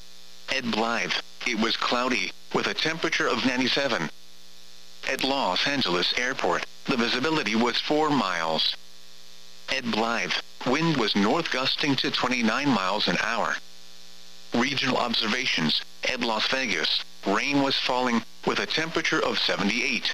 At Blythe, it was cloudy, with a temperature of ninety-seven. At Los Angeles Airport, the visibility was four miles. At Blythe, wind was north gusting to twenty-nine miles an hour. Regional observations, at Las Vegas, rain was falling, with a temperature of seventy-eight.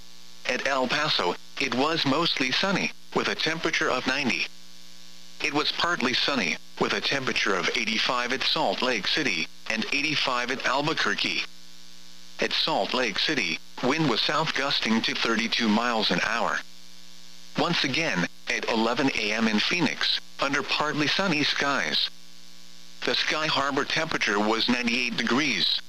At El Paso, it was mostly sunny, with a temperature of ninety. It was partly sunny, with a temperature of eighty-five at Salt Lake City, and eighty-five at Albuquerque. At Salt Lake City, wind was south gusting to thirty-two miles an hour. Once again, at eleven a m in Phoenix, under partly sunny skies. The Sky Harbor temperature was ninety-eight degrees.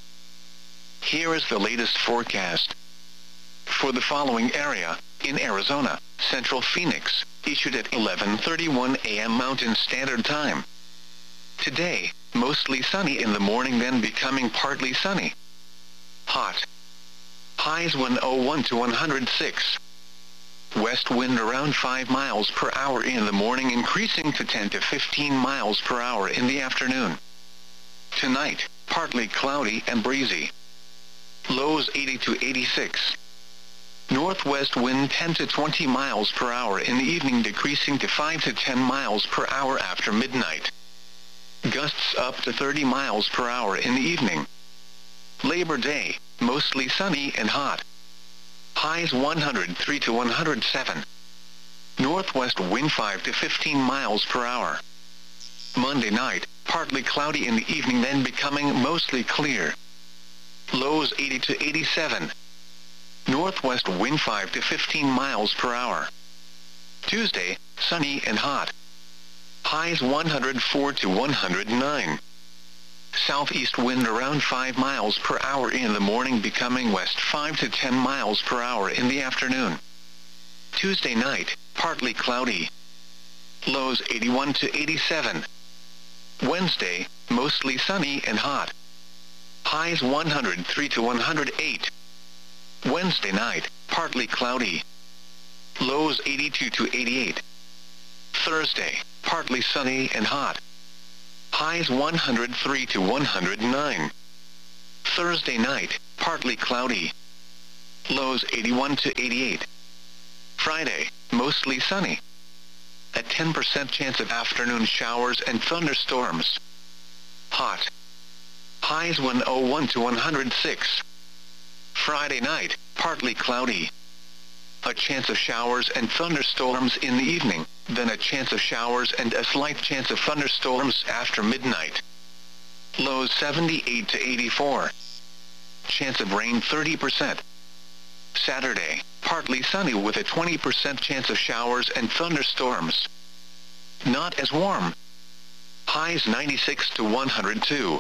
Here is the latest forecast. For the following area, in Arizona, Central Phoenix, issued at eleven thirty-one a m Mountain Standard Time. Today, mostly sunny in the morning, then becoming partly sunny. Hot. Highs one oh one to one hundred six. West wind around five miles per hour in the morning, increasing to ten to fifteen miles per hour in the afternoon. Tonight, partly cloudy and breezy. Lows eighty to eighty-six. Northwest wind ten to twenty miles per hour in the evening, decreasing to five to ten miles per hour after midnight. Gusts up to thirty miles per hour in the evening. Labor Day, mostly sunny and hot. Highs one hundred three to one hundred seven. Northwest wind five to fifteen miles per hour. Monday night, partly cloudy in the evening, then becoming mostly clear. Lows eighty to eighty-seven. Northwest wind five to fifteen miles per hour. Tuesday, sunny and hot. Highs one hundred four to one hundred nine. Southeast wind around five miles per hour in the morning, becoming west five to ten miles per hour in the afternoon. Tuesday night, partly cloudy. Lows eighty-one to eighty-seven. Wednesday, mostly sunny and hot. Highs one hundred three to one hundred eight. Wednesday night, partly cloudy. Lows eighty-two to eighty-eight. Thursday, partly sunny and hot. Highs one hundred three to one hundred nine. Thursday night, partly cloudy. Lows eighty-one to eighty-eight. Friday, mostly sunny. A ten percent chance of afternoon showers and thunderstorms. Hot. Highs one oh one to one hundred six. Friday night, partly cloudy. A chance of showers and thunderstorms in the evening, then a chance of showers and a slight chance of thunderstorms after midnight. Lows seventy-eight to eighty-four. Chance of rain thirty percent. Saturday, partly sunny with a twenty percent chance of showers and thunderstorms. Not as warm. Highs ninety-six to one hundred two.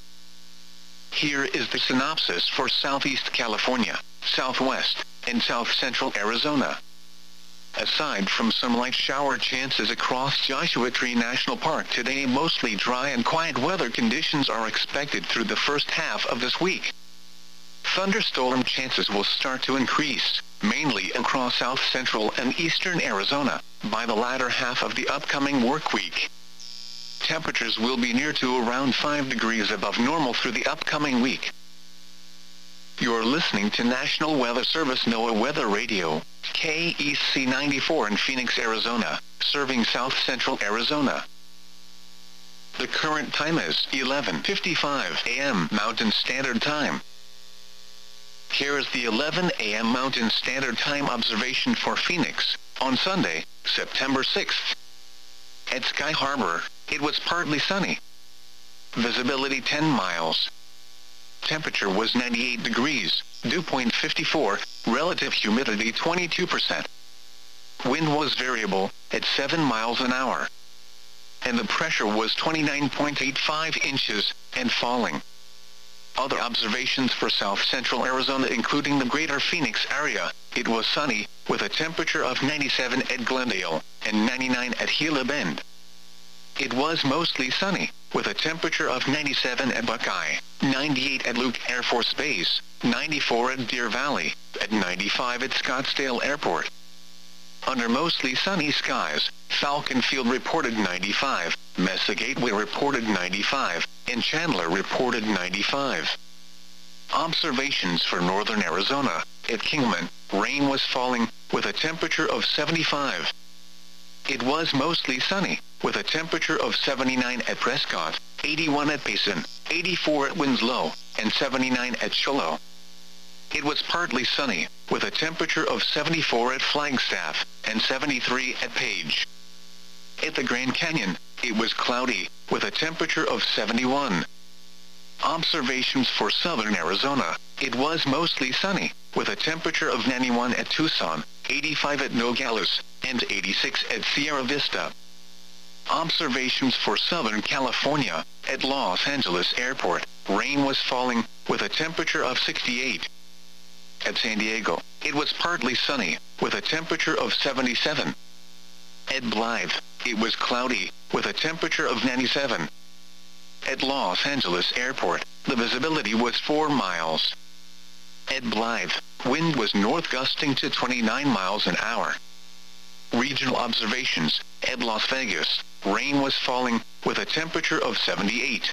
Here is the synopsis for Southeast California, Southwest, and South Central Arizona. Aside from some light shower chances across Joshua Tree National Park today, mostly dry and quiet weather conditions are expected through the first half of this week. Thunderstorm chances will start to increase, mainly across South Central and Eastern Arizona, by the latter half of the upcoming work week. Temperatures will be near to around five degrees above normal through the upcoming week. You're listening to National Weather Service NOAA Weather Radio, K E C ninety-four in Phoenix, Arizona, serving South Central Arizona. The current time is eleven fifty-five a m Mountain Standard Time. Here is the eleven a m Mountain Standard Time observation for Phoenix, on Sunday, September sixth. At Sky Harbor, it was partly sunny. Visibility ten miles. Temperature was ninety-eight degrees, dew point fifty-four, relative humidity twenty-two percent. Wind was variable, at seven miles an hour. And the pressure was twenty-nine point eight five inches, and falling. Other observations for South Central Arizona including the greater Phoenix area, it was sunny, with a temperature of ninety-seven at Glendale, and ninety-nine at Gila Bend. It was mostly sunny, with a temperature of ninety-seven at Buckeye, ninety-eight at Luke Air Force Base, ninety-four at Deer Valley, at ninety-five at Scottsdale Airport. Under mostly sunny skies, Falcon Field reported ninety-five, Mesa Gateway reported ninety-five, and Chandler reported ninety-five. Observations for northern Arizona, at Kingman, rain was falling, with a temperature of seventy-five. It was mostly sunny, with a temperature of seventy-nine at Prescott, eighty-one at Payson, eighty-four at Winslow, and seventy-nine at Shiloh. It was partly sunny, with a temperature of seventy-four at Flagstaff, and seventy-three at Page. At the Grand Canyon, it was cloudy, with a temperature of seventy-one. Observations for southern Arizona, it was mostly sunny, with a temperature of ninety-one at Tucson, eighty-five at Nogales, and eighty-six at Sierra Vista. Observations for Southern California, at Los Angeles Airport, rain was falling, with a temperature of sixty-eight. At San Diego, it was partly sunny, with a temperature of seventy-seven. At Blythe, it was cloudy, with a temperature of ninety-seven. At Los Angeles Airport, the visibility was four miles. At Blythe, wind was north gusting to twenty-nine miles an hour. Regional observations, at Las Vegas, rain was falling, with a temperature of seventy-eight.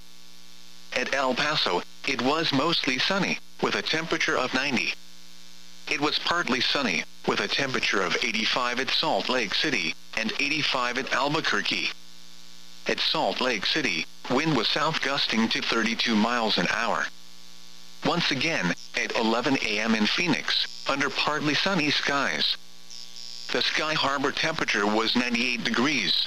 At El Paso, it was mostly sunny, with a temperature of ninety. It was partly sunny, with a temperature of eighty-five at Salt Lake City, and eighty-five at Albuquerque. At Salt Lake City, wind was south gusting to thirty-two miles an hour. Once again, at eleven a m in Phoenix, under partly sunny skies. The Sky Harbor temperature was ninety-eight degrees.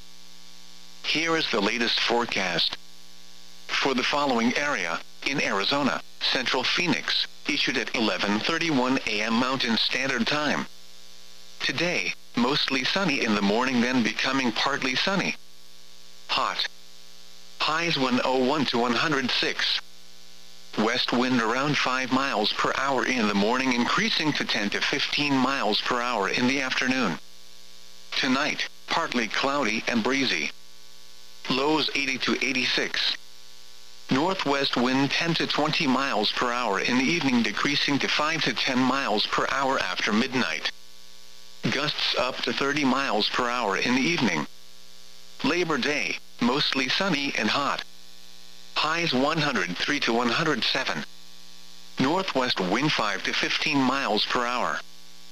Here is the latest forecast. For the following area, in Arizona, Central Phoenix, issued at eleven thirty-one a m Mountain Standard Time. Today, mostly sunny in the morning, then becoming partly sunny. Hot. Highs one oh one to one hundred six. West wind around five miles per hour in the morning, increasing to ten to fifteen miles per hour in the afternoon. Tonight, partly cloudy and breezy. Lows eighty to eighty-six. Northwest wind ten to twenty miles per hour in the evening, decreasing to five to ten miles per hour after midnight. Gusts up to thirty miles per hour in the evening. Labor Day, mostly sunny and hot. Highs one hundred three to one hundred seven. Northwest wind five to fifteen miles per hour.